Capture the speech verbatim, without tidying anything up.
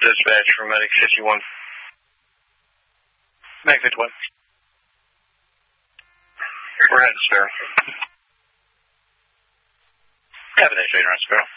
dispatch for Medic fifty-one. Medic fifty-one. We're heading to Sparrow. Have a nice day, Sparrow.